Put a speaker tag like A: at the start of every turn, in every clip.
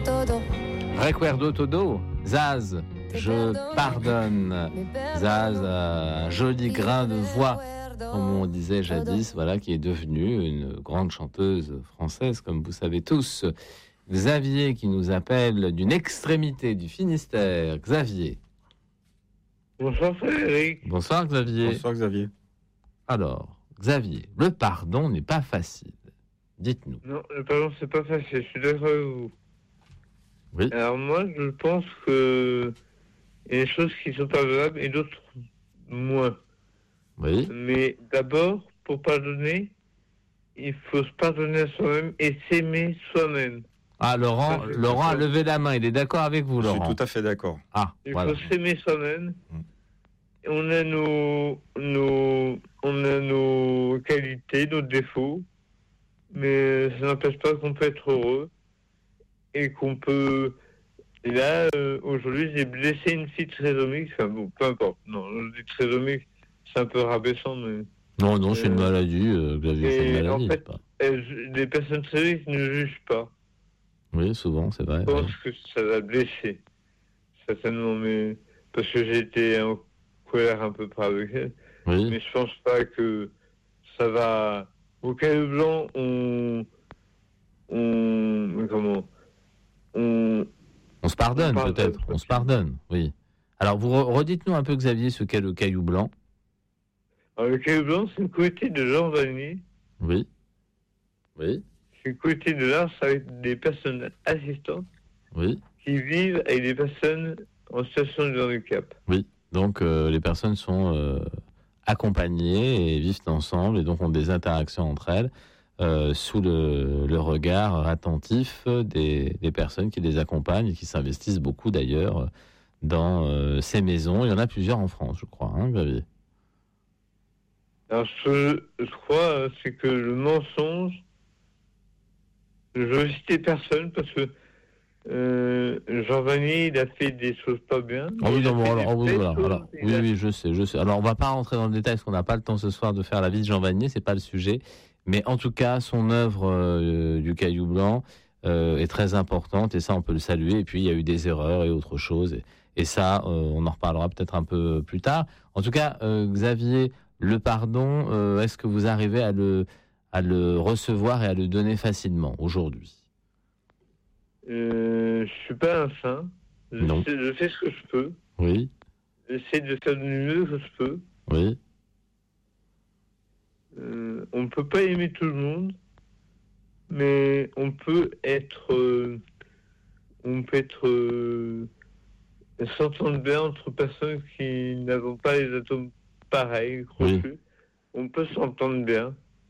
A: Recuerdo todo, Zaz, je pardonne. Zaz a un joli grain de voix, comme on disait jadis, voilà, qui est devenue une grande chanteuse française, comme vous savez tous. Xavier qui nous appelle d'une extrémité du Finistère. Xavier.
B: Bonsoir Frédéric.
A: Bonsoir Xavier.
C: Bonsoir Xavier.
A: Alors, Xavier, le pardon n'est pas facile. Dites-nous.
B: Non, le pardon, c'est pas facile, je suis d'accord avec vous.
A: Oui.
B: Alors moi, je pense que il y a des choses qui sont pardonnables et d'autres moins.
A: Oui.
B: Mais d'abord, pour pardonner, il faut se pardonner à soi-même et s'aimer soi-même.
A: Ah, Laurent a levé la main. Il est d'accord avec vous, Laurent?
C: Je suis tout à fait d'accord.
A: Ah,
B: Il
A: voilà.
B: faut s'aimer soi-même. On a nos qualités, nos défauts, mais ça n'empêche pas qu'on peut être heureux et qu'on peut. Et là, aujourd'hui, j'ai blessé une fille trisomique. Enfin bon, peu importe. Non, je dis trisomique, c'est un peu rabaissant, mais.
A: Non, c'est une maladie, Xavier. C'est une maladie.
B: En fait, les personnes trisomiques ne jugent pas.
A: Oui, souvent, c'est vrai.
B: Je pense que ça l'a blessé, certainement, mais parce que j'ai été en colère un peu près avec elle.
A: Oui.
B: Mais je pense pas que ça va. Au Caillou Blanc, on
A: se pardonne, peut-être. On se pardonne, oui. Alors, vous redites-nous un peu, Xavier, ce qu'est le Caillou Blanc.
B: Alors, le Caillou Blanc, c'est une communauté de Jean Vanier.
A: Oui. Oui.
B: C'est une communauté de l'art avec des personnes assistantes.
A: Oui.
B: Qui vivent avec des personnes en situation de handicap.
A: Oui. Donc, les personnes sont accompagnées et vivent ensemble et donc ont des interactions entre elles sous le regard attentif des personnes qui les accompagnent et qui s'investissent beaucoup d'ailleurs dans ces maisons. Il y en a plusieurs en France, je crois, hein, Xavier?
B: Alors, ce que je crois, c'est que le mensonge, je veux citer personne parce que Jean Vanier, il a fait des choses pas bien.
A: Oui, je sais. Alors, on va pas rentrer dans le détail parce qu'on n'a pas le temps ce soir de faire la vie de Jean Vanier, c'est pas le sujet. Mais en tout cas, son œuvre du Caillou Blanc est très importante et ça, on peut le saluer. Et puis, il y a eu des erreurs et autre chose. Et ça, on en reparlera peut-être un peu plus tard. En tout cas, Xavier, le pardon, est-ce que vous arrivez à le recevoir et à le donner facilement aujourd'hui?
B: Je suis pas un saint. Je fais ce que je peux.
A: Oui.
B: J'essaie de faire du mieux que je peux.
A: Oui.
B: On ne peut pas aimer tout le monde, mais on peut s'entendre bien entre personnes qui n'avons pas les atomes pareils, crochus. Oui. On peut s'entendre bien.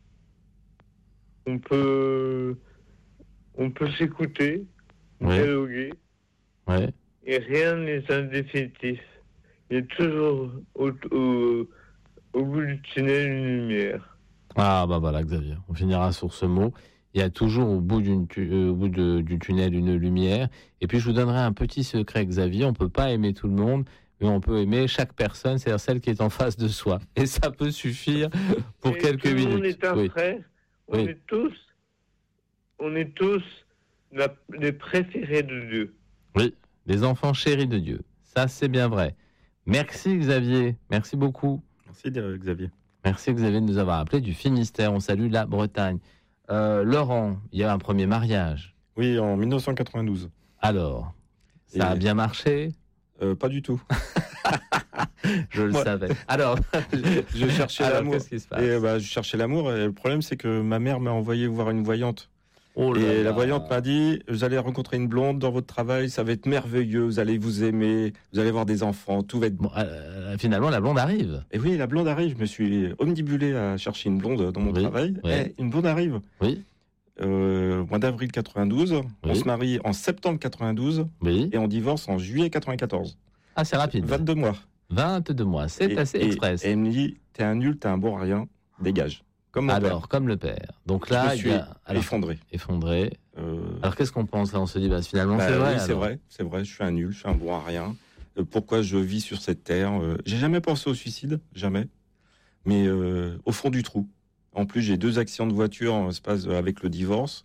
B: On peut s'écouter, dialoguer.
A: Ouais.
B: Et rien n'est indéfinitif. Il y a toujours au bout du tunnel une lumière.
A: Ah bah voilà, Xavier, on finira sur ce mot. Il y a toujours au bout du tunnel une lumière. Et puis je vous donnerai un petit secret, Xavier, on peut pas aimer tout le monde, mais on peut aimer chaque personne, c'est-à-dire celle qui est en face de soi. Et ça peut suffire pour quelques minutes.
B: Tout le monde est un frère, on est tous les préférés de Dieu.
A: Oui, les enfants chéris de Dieu. Ça, c'est bien vrai. Merci Xavier, merci beaucoup.
C: Merci Xavier.
A: Merci Xavier de nous avoir appelé du Finistère. On salue la Bretagne. Laurent, il y a un premier mariage.
C: Oui, en 1992.
A: Alors, ça a bien marché?
C: Pas du tout.
A: Je le savais. Alors,
C: je cherchais l'amour.
A: Qu'est-ce qui se passe?
C: Je cherchais l'amour et le problème c'est que ma mère m'a envoyé voir une voyante. La voyante m'a dit, vous allez rencontrer une blonde dans votre travail, ça va être merveilleux, vous allez vous aimer, vous allez avoir des enfants, tout va être bon.
A: Finalement, la blonde arrive.
C: Et oui, la blonde arrive. Je me suis omnibulé à chercher une blonde dans mon travail.
A: Oui.
C: Et une blonde arrive.
A: Oui.
C: Mois d'avril 92. Oui. On se marie en septembre 92.
A: Oui.
C: Et on divorce en juillet 94.
A: Ah, c'est rapide.
C: 22 mois.
A: 22 mois, c'est assez express.
C: Et elle me dit, t'es un nul, t'es un bon à rien, dégage. Comme mon père.
A: Comme le père. Donc là,
C: je me suis
A: effondré. Alors qu'est-ce qu'on pense là? On se dit, finalement, c'est vrai.
C: Oui, c'est vrai. Je suis un nul, je suis un bon à rien. Pourquoi je vis sur cette terre? J'ai jamais pensé au suicide, jamais. Mais au fond du trou. En plus, j'ai 2 accidents de voiture en espace avec le divorce.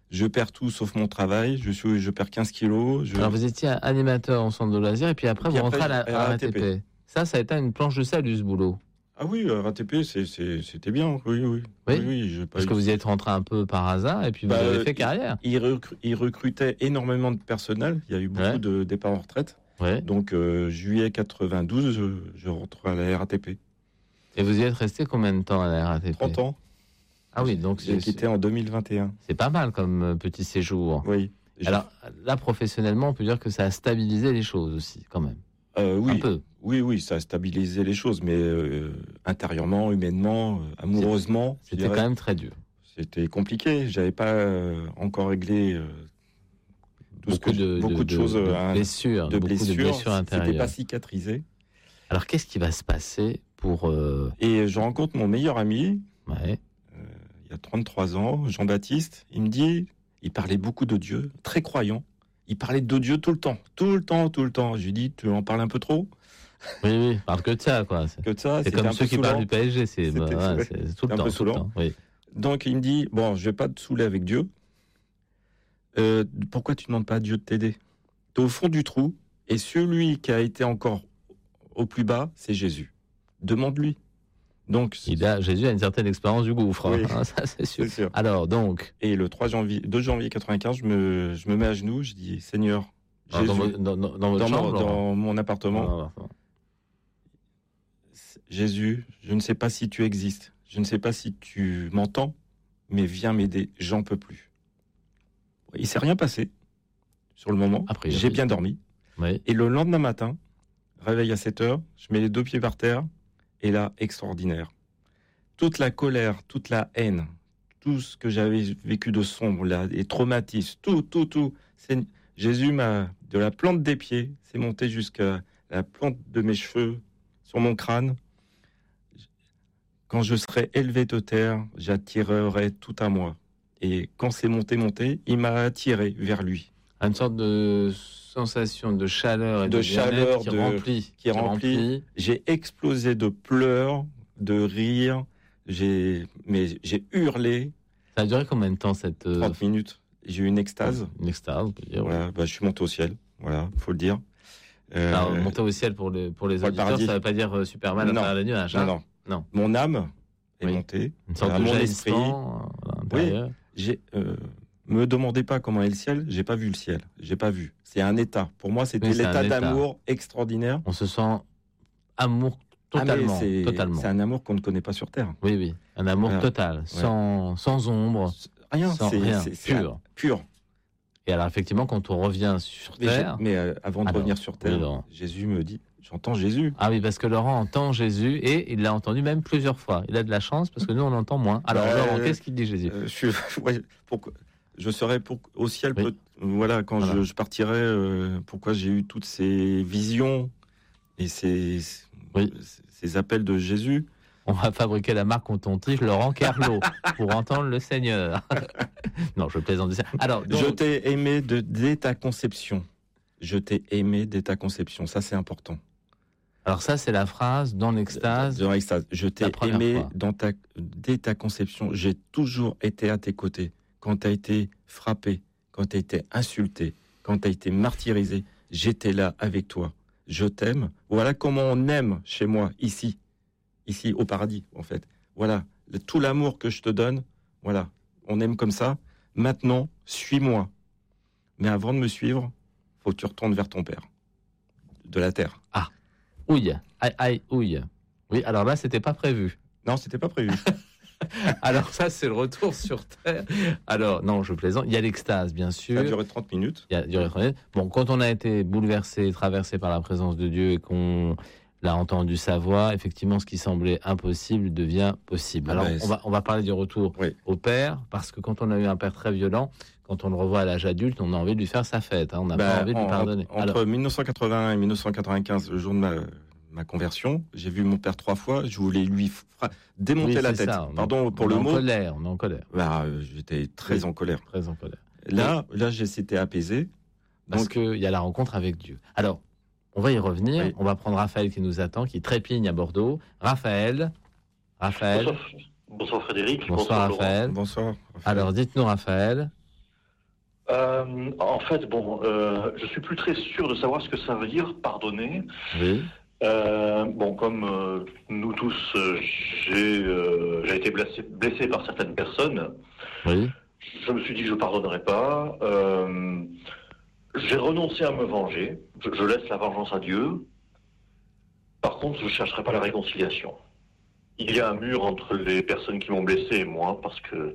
C: Je perds tout sauf mon travail. Je perds 15 kilos.
A: Alors, vous étiez animateur en centre de loisirs et puis après, vous rentrez à la RATP. Ça a été une planche de salut, ce boulot.
C: Ah oui, RATP, c'était bien. Oui.
A: Parce que vous y êtes rentré un peu par hasard et puis vous avez fait carrière.
C: Ils recrutaient énormément de personnel. Il y a eu beaucoup de départs en retraite.
A: Ouais.
C: Donc, juillet 92, je rentre à la RATP.
A: Et vous y êtes resté combien de temps à la RATP ?
C: 30 ans.
A: Ah oui, donc
C: j'ai quitté en 2021.
A: C'est pas mal comme petit séjour.
C: Oui.
A: Alors là, professionnellement, on peut dire que ça a stabilisé les choses aussi, quand même.
C: Oui.
A: Un peu.
C: Oui, ça a stabilisé les choses, mais intérieurement, humainement, amoureusement...
A: C'était quand même très dur.
C: C'était compliqué. J'avais pas encore réglé
A: beaucoup de choses,
C: de blessures
A: intérieures.
C: C'était pas cicatrisé.
A: Alors, qu'est-ce qui va se passer pour...
C: Et je rencontre mon meilleur ami, il y a 33 ans, Jean-Baptiste. Il me dit, il parlait beaucoup de Dieu, très croyant. Il parlait de Dieu tout le temps. Je lui dis, tu en parles un peu trop ?
A: Oui, parle que de ça, quoi. C'est comme ceux qui parlent du PSG, c'est tout le temps.
C: Tout le temps. Oui. Donc, il me dit, bon, je vais pas te saouler avec Dieu. Pourquoi tu ne demandes pas à Dieu de t'aider ? Tu es au fond du trou, et celui qui a été encore au plus bas, c'est Jésus. Demande-lui. Donc,
A: Jésus a une certaine expérience du gouffre, oui. Ça c'est sûr. Alors, donc...
C: Et le 2 janvier 95, je me mets à genoux, je dis, Seigneur, Jésus, dans mon appartement, Jésus, je ne sais pas si tu existes, je ne sais pas si tu m'entends, mais viens m'aider, j'en peux plus. Il ne s'est rien passé sur le moment. Après, j'ai bien dormi.
A: Oui.
C: Et le lendemain matin, réveil à 7h, je mets les 2 pieds par terre, et là, extraordinaire. Toute la colère, toute la haine, tout ce que j'avais vécu de sombre, les traumatismes, tout. Jésus m'a, de la plante des pieds, c'est monté jusqu'à la plante de mes cheveux, sur mon crâne. Quand je serai élevé de terre, j'attirerai tout à moi. Et quand c'est monté, il m'a attiré vers lui.
A: Une sorte de sensation de chaleur et de chaleur
C: qui remplit. J'ai explosé de pleurs, de rires. J'ai hurlé.
A: Ça a duré combien de temps cette
C: 30 minutes. J'ai eu une extase.
A: Une extase, on peut dire.
C: Voilà, je suis monté au ciel. Voilà, faut le dire.
A: Alors, monter au ciel pour les auditeurs, ça ne veut pas dire Superman à travers les nuages.
C: Non. Mon âme est montée.
A: Une sorte de
C: mon esprit. Me demandez pas comment est le ciel, j'ai pas vu le ciel, j'ai pas vu. C'est un état. Pour moi, c'était l'état d'amour extraordinaire.
A: On se sent amour totalement.
C: C'est un amour qu'on ne connaît pas sur Terre.
A: Oui, un amour total, sans ombre,
C: rien,
A: c'est
C: pur.
A: Et alors effectivement, quand on revient sur Terre,
C: mais avant de revenir sur Terre, Jésus me dit, j'entends Jésus.
A: Ah oui, parce que Laurent entend Jésus et il l'a entendu même plusieurs fois. Il a de la chance parce que nous on l'entend moins. Alors Laurent, qu'est-ce qu'il dit Jésus ?
C: Pourquoi je serai au ciel, quand je partirai, pourquoi j'ai eu toutes ces visions et ces appels de Jésus.
A: On va fabriquer la marque on tontige Laurent Carlo pour entendre le Seigneur. Non, je plaisante. Alors,
C: je t'ai aimé dès ta conception. Je t'ai aimé dès ta conception. Ça, c'est important.
A: Alors ça, c'est la phrase dans l'extase.
C: Dans l'extase. Je t'ai aimé dès ta conception. J'ai toujours été à tes côtés. Quand tu as été frappé, quand tu as été insulté, quand tu as été martyrisé, j'étais là avec toi. Je t'aime. Voilà comment on aime chez moi, ici au paradis, en fait. Voilà, tout l'amour que je te donne, voilà, on aime comme ça. Maintenant, suis-moi. Mais avant de me suivre, faut que tu retournes vers ton Père, de la terre.
A: Ah, ouille. Oui, alors là, c'était pas prévu.
C: Non, c'était pas prévu.
A: Alors ça, c'est le retour sur Terre. Alors, non, je plaisante. Il y a l'extase, bien sûr.
C: Ça a duré 30 minutes.
A: Bon, quand on a été bouleversé, traversé par la présence de Dieu et qu'on l'a entendu sa voix, effectivement, ce qui semblait impossible devient possible. Alors, on va parler du retour au Père, parce que quand on a eu un père très violent, quand on le revoit à l'âge adulte, on a envie de lui faire sa fête. On n'a pas envie de lui pardonner.
C: Entre 1980 et 1995, le jour de ma conversion, j'ai vu mon père 3 fois, je voulais lui démonter la tête. Pardon pour le mot.
A: On est en colère.
C: J'étais très en colère.
A: Très en colère.
C: Là, c'était apaisé.
A: Parce qu'il y a la rencontre avec Dieu. Alors, on va y revenir. Oui. On va prendre Raphaël qui nous attend, qui trépigne à Bordeaux. Raphaël.
D: Bonsoir Frédéric.
A: Bonsoir Raphaël.
C: Bonsoir.
A: Alors, dites-nous Raphaël,
D: En fait, je suis plus très sûr de savoir ce que ça veut dire pardonner.
A: Oui.
D: Comme nous tous, j'ai été blessé par certaines personnes.
A: Oui.
D: Je me suis dit que je pardonnerai pas. J'ai renoncé à me venger. Je laisse la vengeance à Dieu. Par contre, je ne chercherai pas la réconciliation. Il y a un mur entre les personnes qui m'ont blessé et moi parce que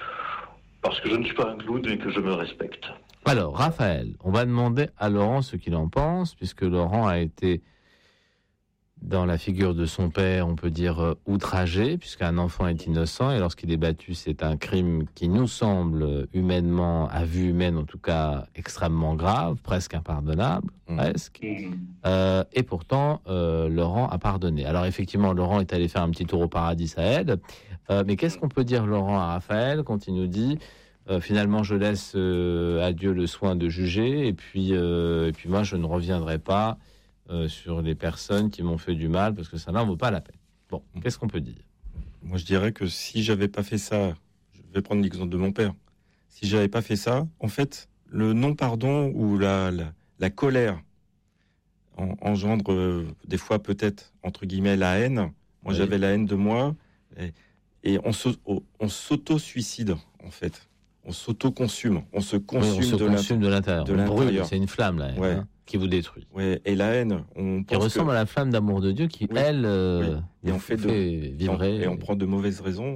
D: je ne suis pas un clown et que je me respecte.
A: Alors, Raphaël, on va demander à Laurent ce qu'il en pense, puisque Laurent a été dans la figure de son père, on peut dire outragé, puisqu'un enfant est innocent, et lorsqu'il est battu, c'est un crime qui nous semble humainement, à vue humaine en tout cas, extrêmement grave, presque impardonnable, presque. Et pourtant, Laurent a pardonné. Alors effectivement, Laurent est allé faire un petit tour au paradis, ça aide. Mais qu'est-ce qu'on peut dire, Laurent, à Raphaël, quand il nous dit finalement, je laisse à Dieu le soin de juger, et puis moi, je ne reviendrai pas sur les personnes qui m'ont fait du mal, parce que ça n'en vaut pas la peine. Bon, qu'est-ce qu'on peut dire ?
C: Moi, je dirais que si j'avais pas fait ça, je vais prendre l'exemple de mon père. Si j'avais pas fait ça, en fait, le non-pardon ou la colère engendre des fois peut-être, entre guillemets, la haine. Moi, j'avais la haine de moi, et on s'auto-suicide, en fait. On s'auto-consume, on se consume,
A: de l'intérieur. Brûle, c'est une flamme, la haine, qui vous détruit.
C: Ouais, et la haine,
A: qui ressemble à la flamme d'amour de Dieu qui, elle,
C: et on fait
A: vibrer.
C: Et on prend de mauvaises raisons,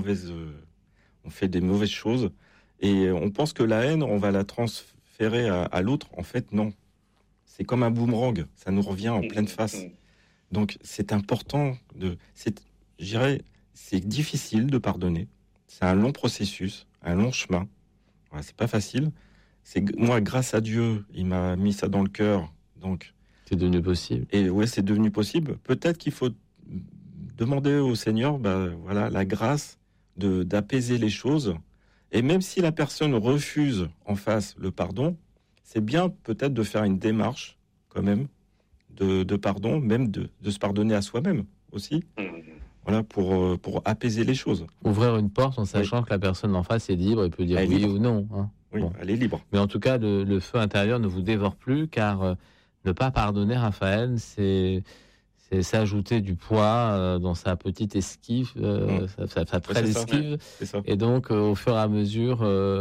C: on fait des mauvaises choses, et on pense que la haine, on va la transférer à l'autre. En fait, non. C'est comme un boomerang, ça nous revient en pleine face. Donc, c'est important je dirais, c'est difficile de pardonner. C'est un long processus, un long chemin. Voilà, c'est pas facile. Moi, grâce à Dieu, il m'a mis ça dans le cœur. Donc,
A: c'est devenu possible.
C: Et ouais, c'est devenu possible. Peut-être qu'il faut demander au Seigneur, la grâce d'apaiser les choses. Et même si la personne refuse en face le pardon, c'est bien peut-être de faire une démarche quand même de pardon, même de se pardonner à soi-même aussi. Voilà, pour apaiser les choses.
A: Ouvrir une porte en sachant que la personne en face est libre et peut dire oui ou non. Hein.
C: Oui, elle est libre.
A: Mais en tout cas, le feu intérieur ne vous dévore plus, car ne pas pardonner, Raphaël, c'est s'ajouter du poids dans sa petite esquive, sa frêle esquive. Et donc, au fur et à mesure,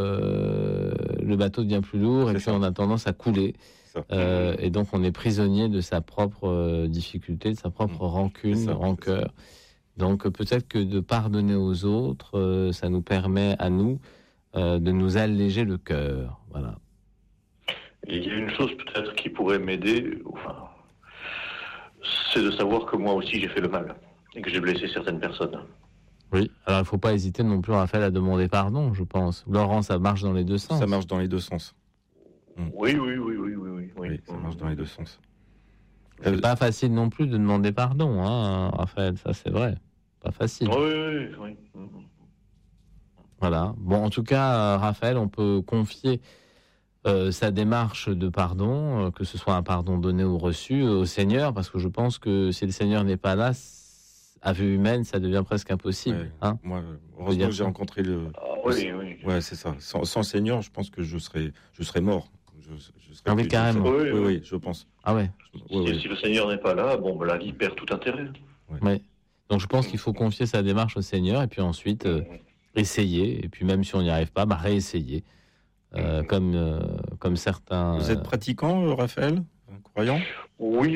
A: le bateau devient plus lourd, et puis on a tendance à couler. Et donc, on est prisonnier de sa propre difficulté, de sa propre rancœur. Donc peut-être que de pardonner aux autres, ça nous permet à nous de nous alléger le cœur. Voilà.
D: Il y a une chose peut-être qui pourrait m'aider, c'est de savoir que moi aussi j'ai fait le mal et que j'ai blessé certaines personnes.
A: Oui, alors il ne faut pas hésiter non plus, Raphaël, à demander pardon, je pense. Laurent, ça marche dans les deux sens.
C: Ça marche dans les deux sens.
D: Oui.
C: Ça marche dans les deux sens.
A: C'est pas facile non plus de demander pardon, hein, Raphaël, ça c'est vrai. Pas facile.
D: Oui.
A: Voilà. Bon, en tout cas, Raphaël, on peut confier sa démarche de pardon, que ce soit un pardon donné ou reçu, au Seigneur, parce que je pense que si le Seigneur n'est pas là, à vue humaine, ça devient presque impossible.
C: Ouais.
A: Hein,
C: moi, heureusement, j'ai rencontré le...
D: Oui.
C: Ouais, c'est ça. Sans Seigneur, je pense que je serais mort.
A: Oui, carrément.
C: Oui, je pense.
A: Ah ouais.
D: Si le Seigneur n'est pas là, la vie perd tout intérêt.
A: Ouais. Donc je pense qu'il faut confier sa démarche au Seigneur et puis ensuite essayer. Et puis même si on n'y arrive pas, réessayer. Comme certains...
C: Vous êtes pratiquant, Raphaël ? Croyant ?
D: Oui.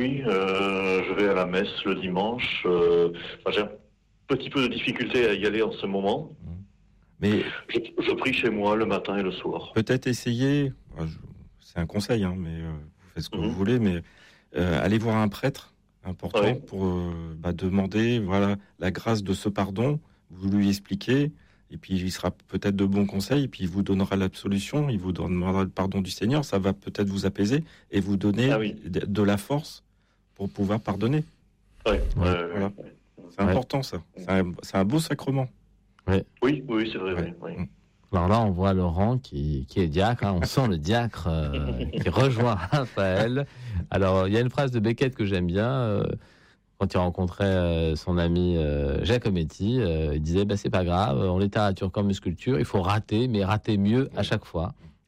D: Je vais à la messe le dimanche. J'ai un petit peu de difficulté à y aller en ce moment.
C: Mais
D: je prie chez moi le matin et le soir.
C: Peut-être essayer, c'est un conseil, mais vous faites ce que vous voulez, mais allez voir un prêtre important pour demander la grâce de ce pardon, vous lui expliquez, et puis il sera peut-être de bons conseils, et puis il vous donnera l'absolution, il vous donnera le pardon du Seigneur, ça va peut-être vous apaiser et vous donner de la force pour pouvoir pardonner. Voilà. C'est important ça, c'est un beau sacrement.
D: Oui, c'est vrai. Oui.
A: Alors là, on voit Laurent qui est diacre. Hein. On sent le diacre qui rejoint Raphaël. Alors, il y a une phrase de Beckett que j'aime bien. Quand il rencontrait son ami Giacometti, il disait c'est pas grave, en littérature comme en sculpture, il faut rater, mais rater mieux à chaque fois.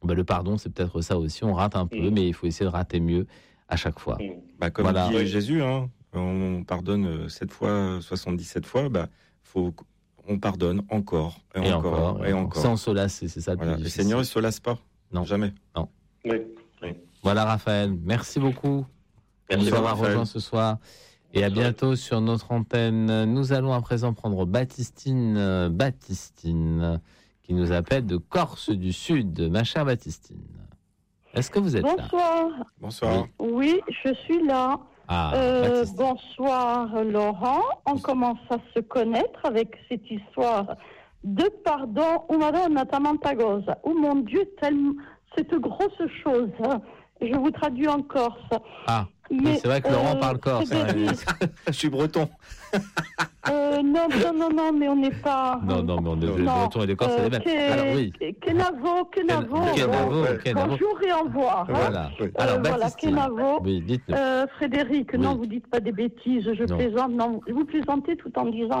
A: le pardon, c'est peut-être ça aussi. On rate un peu, mais il faut essayer de rater mieux à chaque fois.
C: Comme dit Jésus, on pardonne 7 fois, 77 fois, on pardonne encore et encore.
A: Sans se lasser, c'est ça le plus difficile.
C: Le Seigneur, il ne se lasse pas.
A: Non.
C: Jamais.
A: Non.
D: Oui.
A: Voilà, Raphaël. Merci beaucoup de nous avoir rejoints ce soir. Et à bientôt sur notre antenne. Nous allons à présent prendre Baptistine, qui nous appelle de Corse du Sud. Ma chère Baptistine, est-ce que vous êtes là?
E: Bonsoir. Oui, je suis là. Bonsoir Laurent. On commence à se connaître avec cette histoire de pardon. Una donna tamantagosa. Oh mon Dieu, cette grosse chose. Je vous traduis en corse.
A: Mais c'est vrai que Laurent parle corse.
C: Je suis breton.
E: Non, mais on n'est pas...
A: Non, mais on est breton et des corses, c'est les mêmes. Alors oui.
E: Kenavo. Bonjour et au revoir.
A: Voilà. Alors, Baptistine.
E: Kenavo.
A: Oui, dites-le.
E: Frédéric, non, vous dites pas des bêtises, je plaisante. Non, vous plaisantez tout en disant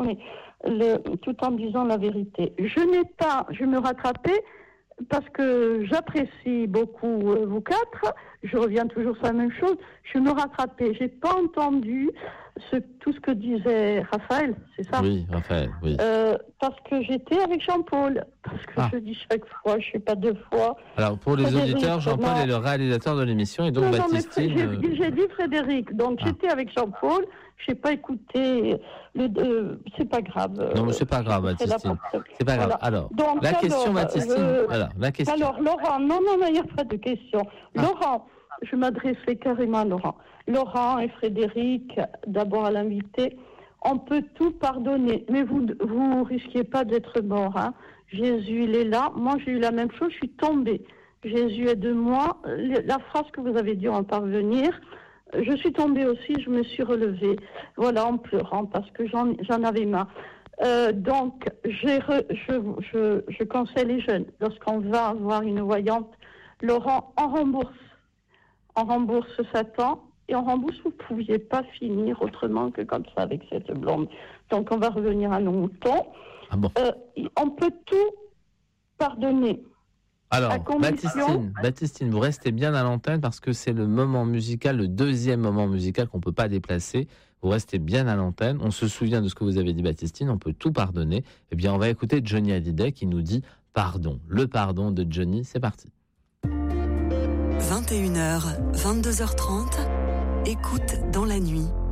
E: la vérité. Je me rattrapais parce que j'apprécie beaucoup vous quatre. Je reviens toujours sur la même chose. Je me rattrapais. J'ai pas entendu tout ce que disait Raphaël, c'est ça?
A: Oui, Raphaël, oui.
E: Parce que j'étais avec Jean-Paul. Parce que je dis chaque fois, je ne sais pas 2 fois.
A: Alors, pour les auditeurs, Jean-Paul est le réalisateur de l'émission et donc Baptistine...
E: J'ai dit Frédéric, donc j'étais avec Jean-Paul. Je n'ai pas écouté. C'est pas grave.
A: Non, mais c'est pas grave, Baptistine. C'est pas grave. Voilà. Alors, question, Baptistine. La question.
E: Alors, Laurent, non, il n'y a pas de question. Laurent, je m'adressais carrément à Laurent. Laurent et Frédéric, d'abord à l'invité, on peut tout pardonner, mais vous risquiez pas d'être mort. Jésus, il est là. Moi, j'ai eu la même chose, je suis tombée. Jésus est de moi. La phrase que vous avez dit, on va parvenir. Je suis tombée aussi, je me suis relevée. Voilà, en pleurant, parce que j'en avais marre. Donc, je conseille les jeunes, lorsqu'on va voir une voyante, Laurent, on rembourse Satan. Et on rembourse, vous ne pouviez pas finir autrement que comme ça avec cette blonde. Donc on va revenir à nos moutons. On peut tout pardonner.
A: Alors, Baptistine, vous restez bien à l'antenne parce que c'est le moment musical, le deuxième moment musical qu'on ne peut pas déplacer. Vous restez bien à l'antenne. On se souvient de ce que vous avez dit, Baptistine, on peut tout pardonner. Eh bien, on va écouter Johnny Hallyday qui nous dit pardon. Le pardon de Johnny, c'est parti.
F: 21h, 22h30. Écoute dans la nuit,